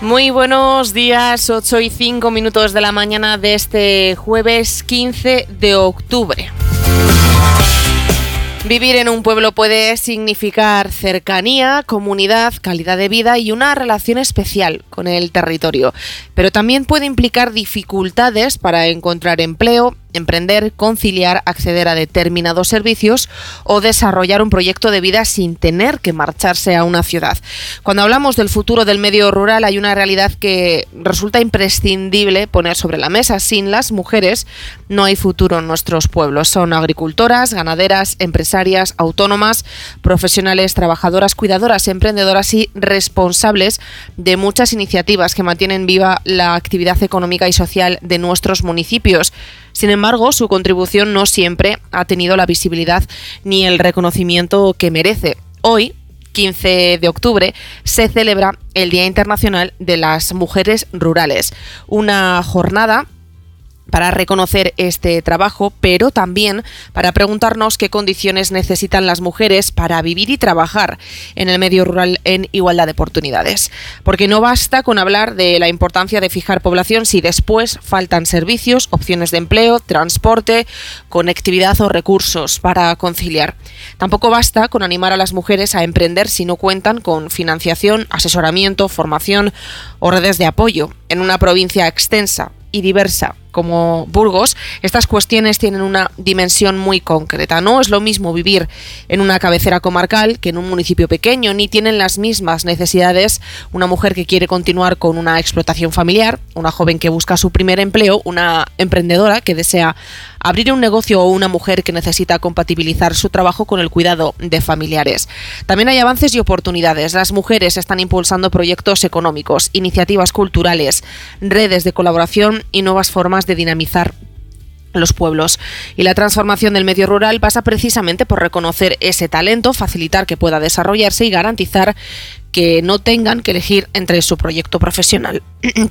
Muy buenos días, 8:05 de la mañana de este jueves 15 de octubre. Vivir en un pueblo puede significar cercanía, comunidad, calidad de vida y una relación especial con el territorio, pero también puede implicar dificultades para encontrar empleo, emprender, conciliar, acceder a determinados servicios o desarrollar un proyecto de vida sin tener que marcharse a una ciudad. Cuando hablamos del futuro del medio rural, hay una realidad que resulta imprescindible poner sobre la mesa. Sin las mujeres no hay futuro en nuestros pueblos. Son agricultoras, ganaderas, empresarias, autónomas, profesionales, trabajadoras, cuidadoras, emprendedoras y responsables de muchas iniciativas que mantienen viva la actividad económica y social de nuestros municipios. Sin embargo, su contribución no siempre ha tenido la visibilidad ni el reconocimiento que merece. Hoy, 15 de octubre, se celebra el Día Internacional de las Mujeres Rurales, una jornada para reconocer este trabajo, pero también para preguntarnos qué condiciones necesitan las mujeres para vivir y trabajar en el medio rural en igualdad de oportunidades. Porque no basta con hablar de la importancia de fijar población si después faltan servicios, opciones de empleo, transporte, conectividad o recursos para conciliar. Tampoco basta con animar a las mujeres a emprender si no cuentan con financiación, asesoramiento, formación o redes de apoyo. En una provincia extensa y diversa como Burgos, estas cuestiones tienen una dimensión muy concreta. No es lo mismo vivir en una cabecera comarcal que en un municipio pequeño, ni tienen las mismas necesidades una mujer que quiere continuar con una explotación familiar, una joven que busca su primer empleo, una emprendedora que desea abrir un negocio o una mujer que necesita compatibilizar su trabajo con el cuidado de familiares. También hay avances y oportunidades. Las mujeres están impulsando proyectos económicos, iniciativas culturales, redes de colaboración y nuevas formas de dinamizar los pueblos. Y la transformación del medio rural pasa precisamente por reconocer ese talento, facilitar que pueda desarrollarse y garantizar que no tengan que elegir entre su proyecto profesional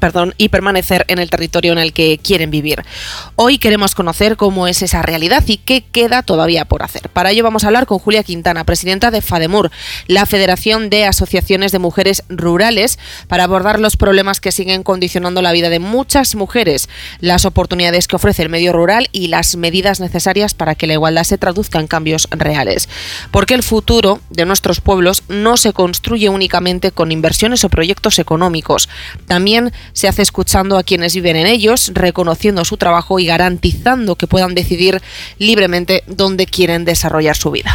y permanecer en el territorio en el que quieren vivir. Hoy queremos conocer cómo es esa realidad y qué queda todavía por hacer. Para ello vamos a hablar con Julia Quintana, presidenta de FADEMUR, la Federación de Asociaciones de Mujeres Rurales, para abordar los problemas que siguen condicionando la vida de muchas mujeres, las oportunidades que ofrece el medio rural y las medidas necesarias para que la igualdad se traduzca en cambios reales. Porque el futuro de nuestros pueblos no se construye únicamente con inversiones o proyectos económicos. También se hace escuchando a quienes viven en ellos, reconociendo su trabajo y garantizando que puedan decidir libremente dónde quieren desarrollar su vida.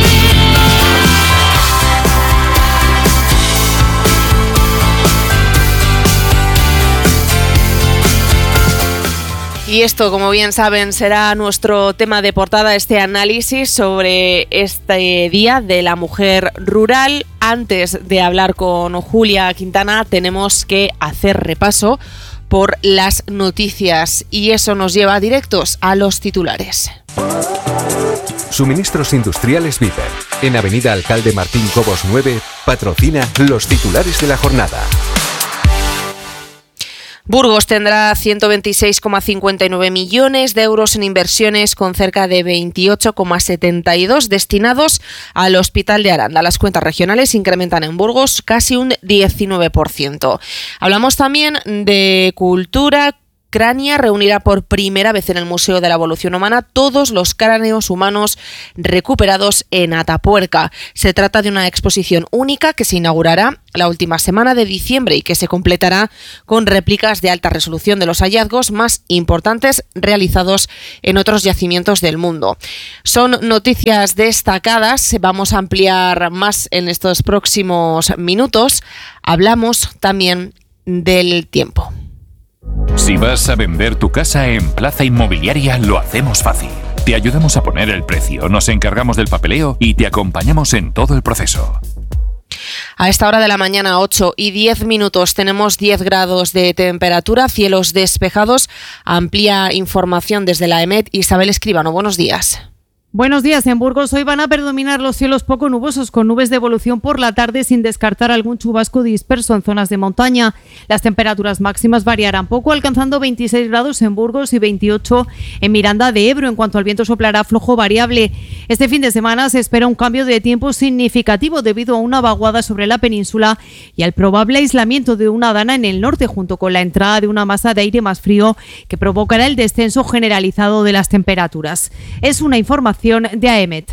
Y esto, como bien saben, será nuestro tema de portada, este análisis sobre este Día de la Mujer Rural. Antes de hablar con Julia Quintana, tenemos que hacer repaso por las noticias y eso nos lleva directos a los titulares. Suministros Industriales Viper, en Avenida Alcalde Martín Cobos 9, patrocina los titulares de la jornada. Burgos tendrá 126,59 millones de euros en inversiones, con cerca de 28,72 destinados al Hospital de Aranda. Las cuentas regionales incrementan en Burgos casi un 19%. Hablamos también de cultura. Ucrania reunirá por primera vez en el Museo de la Evolución Humana todos los cráneos humanos recuperados en Atapuerca. Se trata de una exposición única que se inaugurará la última semana de diciembre y que se completará con réplicas de alta resolución de los hallazgos más importantes realizados en otros yacimientos del mundo. Son noticias destacadas, vamos a ampliar más en estos próximos minutos. Hablamos también del tiempo. Si vas a vender tu casa en Plaza Inmobiliaria, lo hacemos fácil. Te ayudamos a poner el precio, nos encargamos del papeleo y te acompañamos en todo el proceso. A esta hora de la mañana, 8:10, tenemos 10 grados de temperatura, cielos despejados. Amplia información desde la EMET. Isabel Escribano, buenos días. Buenos días. En Burgos hoy van a predominar los cielos poco nubosos con nubes de evolución por la tarde sin descartar algún chubasco disperso en zonas de montaña. Las temperaturas máximas variarán poco, alcanzando 26 grados en Burgos y 28 en Miranda de Ebro. En cuanto al viento, soplará flojo variable. Este fin de semana se espera un cambio de tiempo significativo debido a una vaguada sobre la península y al probable aislamiento de una dana en el norte, junto con la entrada de una masa de aire más frío que provocará el descenso generalizado de las temperaturas. Es una información de AEMET.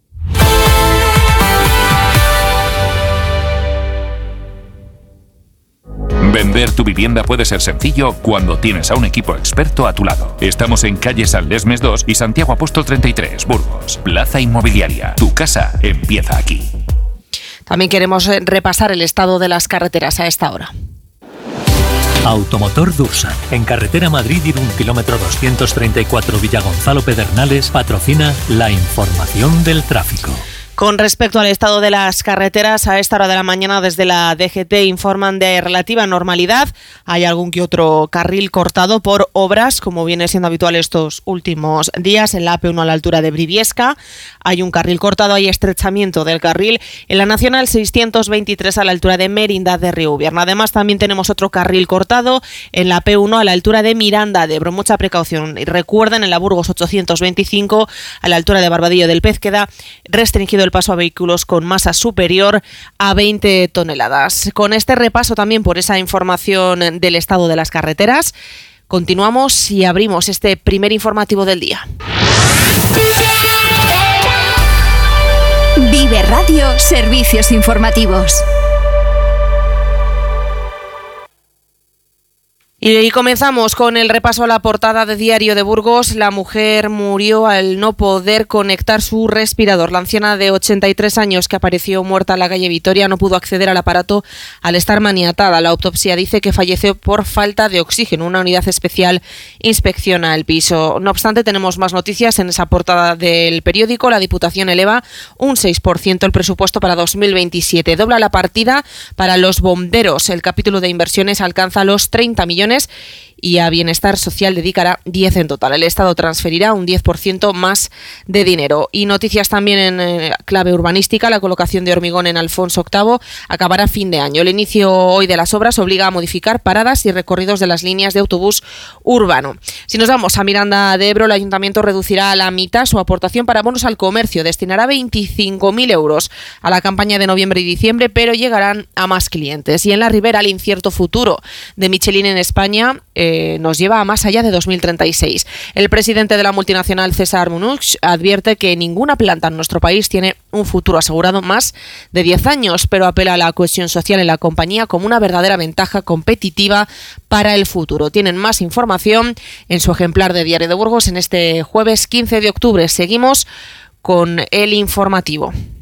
Vender tu vivienda puede ser sencillo cuando tienes a un equipo experto a tu lado. Estamos en calle San Lesmes 2 y Santiago Apóstol 33, Burgos. Plaza Inmobiliaria. Tu casa empieza aquí. También queremos repasar el estado de las carreteras a esta hora. Automotor Dursan, en carretera Madrid-Irún, kilómetro 234 Villagonzalo Pedernales, patrocina la información del tráfico. Con respecto al estado de las carreteras, a esta hora de la mañana desde la DGT informan de relativa normalidad. Hay algún que otro carril cortado por obras, como viene siendo habitual estos últimos días. En la AP1 a la altura de Briviesca hay un carril cortado, hay estrechamiento del carril. En la Nacional 623 a la altura de Merindad de Riubierna. Además, también tenemos otro carril cortado en la P1 a la altura de Miranda de Ebro. Mucha precaución. Y recuerden, en la Burgos 825 a la altura de Barbadillo del Pez queda restringido el paso a vehículos con masa superior a 20 toneladas. Con este repaso también por esa información del estado de las carreteras, continuamos y abrimos este primer informativo del día. Vive Radio, servicios informativos. Y comenzamos con el repaso a la portada de Diario de Burgos. La mujer murió al no poder conectar su respirador. La anciana de 83 años que apareció muerta en la calle Vitoria no pudo acceder al aparato al estar maniatada. La autopsia dice que falleció por falta de oxígeno. Una unidad especial inspecciona el piso. No obstante, tenemos más noticias en esa portada del periódico. La Diputación eleva un 6% el presupuesto para 2027. Dobla la partida para los bomberos. El capítulo de inversiones alcanza los 30 millones y a Bienestar Social dedicará 10 en total. El Estado transferirá un 10% más de dinero. Y noticias también en clave urbanística. La colocación de hormigón en Alfonso VIII acabará a fin de año. El inicio hoy de las obras obliga a modificar paradas y recorridos de las líneas de autobús urbano. Si nos vamos a Miranda de Ebro, el Ayuntamiento reducirá a la mitad su aportación para bonos al comercio. Destinará 25.000 euros a la campaña de noviembre y diciembre, pero llegarán a más clientes. Y en la Ribera, el incierto futuro de Michelin en España nos lleva a más allá de 2036. El presidente de la multinacional, César Munuch, advierte que ninguna planta en nuestro país tiene un futuro asegurado más de 10 años, pero apela a la cohesión social en la compañía como una verdadera ventaja competitiva para el futuro. Tienen más información en su ejemplar de Diario de Burgos en este jueves 15 de octubre. Seguimos con el informativo.